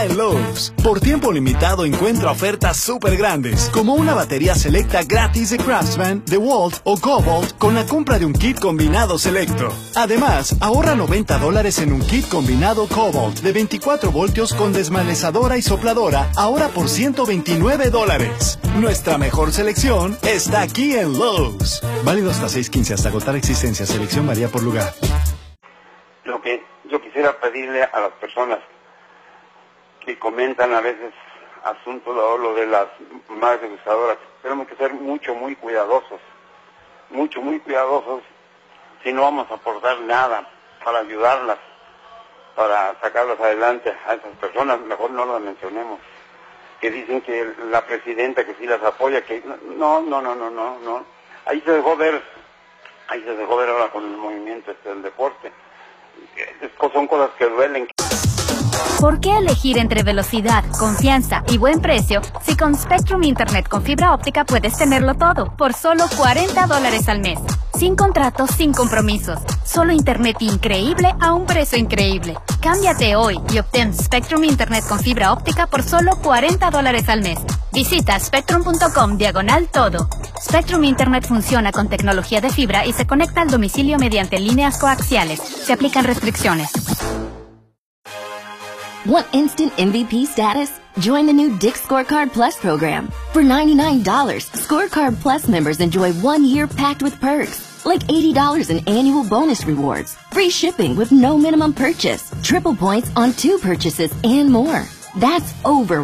En Lowe's, por tiempo limitado encuentra ofertas súper grandes, como una batería selecta gratis de Craftsman, DeWalt o Cobalt con la compra de un kit combinado selecto. Además, ahorra $90 en un kit combinado Cobalt de 24 voltios con desmalezadora y sopladora, ahora por $129. Nuestra mejor selección está aquí en Lowe's. Válido hasta 6/15 hasta agotar existencia. Selección varía por lugar. Lo que yo quisiera pedirle a las personas que comentan a veces asuntos lo de las madres degustadoras, tenemos que ser muy cuidadosos, muy cuidadosos, si no vamos a aportar nada para ayudarlas, para sacarlas adelante a esas personas, mejor no las mencionemos, que dicen que la presidenta que sí las apoya, que no, ahí se dejó ver ahora con el movimiento del deporte, son cosas que duelen. ¿Por qué elegir entre velocidad, confianza y buen precio si con Spectrum Internet con fibra óptica puedes tenerlo todo por solo $40 al mes? Sin contratos, sin compromisos. Solo internet increíble a un precio increíble. Cámbiate hoy y obtén Spectrum Internet con fibra óptica por solo $40 al mes. Visita spectrum.com/todo. Spectrum Internet funciona con tecnología de fibra y se conecta al domicilio mediante líneas coaxiales. Se aplican restricciones. Want instant MVP status? Join the new Dick's Scorecard Plus program. For $99, Scorecard Plus members enjoy 1 year packed with perks, like $80 in annual bonus rewards, free shipping with no minimum purchase, triple points on 2 purchases, and more. That's over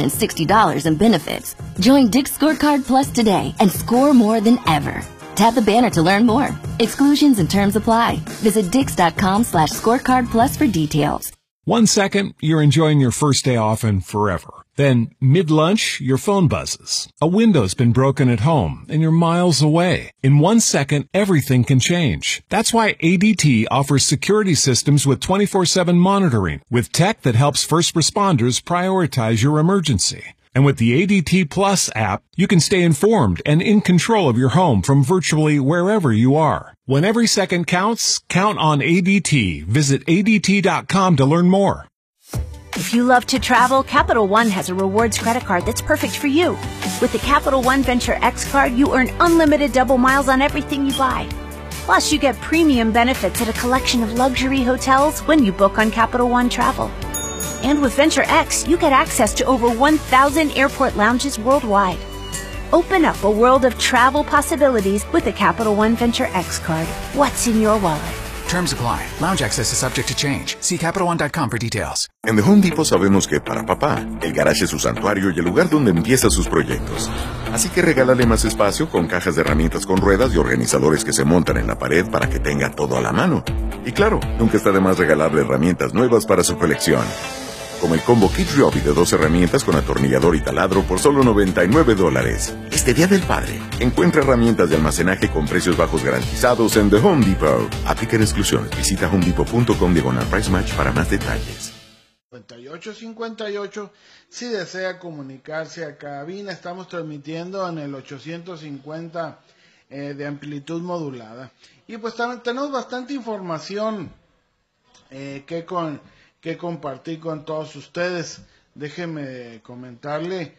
$160 in benefits. Join Dick's Scorecard Plus today and score more than ever. Tap the banner to learn more. Exclusions and terms apply. Visit dix.com/scorecard plus for details. 1 second, you're enjoying your first day off and forever. Then, mid-lunch, your phone buzzes. A window's been broken at home, and you're miles away. In 1 second, everything can change. That's why ADT offers security systems with 24/7 monitoring, with tech that helps first responders prioritize your emergency. And with the ADT Plus app, you can stay informed and in control of your home from virtually wherever you are. When every second counts, count on ADT. Visit ADT.com to learn more. If you love to travel, Capital One has a rewards credit card that's perfect for you. With the Capital One Venture X card, you earn unlimited double miles on everything you buy. Plus, you get premium benefits at a collection of luxury hotels when you book on Capital One Travel. And with Venture X, you get access to over 1,000 airport lounges worldwide. Open up a world of travel possibilities with the Capital One Venture X card. What's in your wallet? Terms apply. Lounge access is subject to change. See CapitalOne.com for details. En The Home Depot sabemos que para papá, el garage es su santuario y el lugar donde empieza sus proyectos. Así que regálale más espacio con cajas de herramientas con ruedas y organizadores que se montan en la pared para que tenga todo a la mano. Y claro, nunca está de más regalarle herramientas nuevas para su colección. Como el combo Kit Ryobi de 2 herramientas con atornillador y taladro por solo $99. Este Día del Padre, encuentra herramientas de almacenaje con precios bajos garantizados en The Home Depot. Aplican exclusiones. Visita homedepot.com/price match para más detalles. 5858, si desea comunicarse a cabina, estamos transmitiendo en el 850 de amplitud modulada. Y pues tenemos bastante información que compartir con todos ustedes. Déjenme comentarle,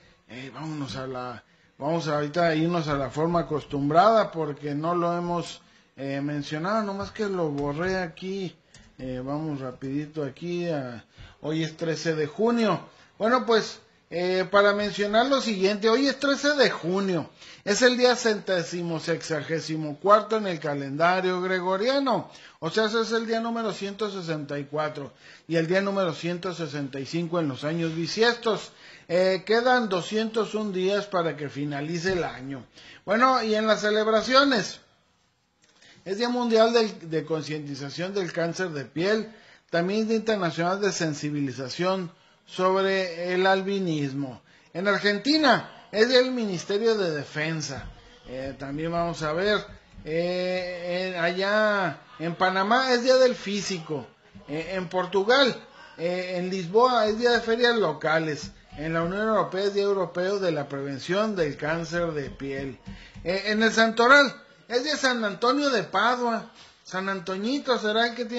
vamos ahorita a irnos a la forma acostumbrada porque no lo hemos mencionado, nomás que lo borré aquí. Vamos rapidito aquí, hoy es 13 de junio. Bueno, pues para mencionar lo siguiente, hoy es 13 de junio, es el día 164 en el calendario gregoriano, o sea, ese es el día número 164 y el día número 165 en los años bisiestos. Quedan 201 días para que finalice el año. Bueno, y en las celebraciones, es Día Mundial de Concientización del Cáncer de Piel, también Día Internacional de Sensibilización sobre el albinismo. En Argentina es del Ministerio de Defensa. También vamos a ver, allá en Panamá es Día del Físico. En Portugal, en Lisboa es Día de Ferias Locales. En la Unión Europea es Día Europeo de la Prevención del Cáncer de Piel. En el Santoral es Día San Antonio de Padua. San Antoñito será el que tiene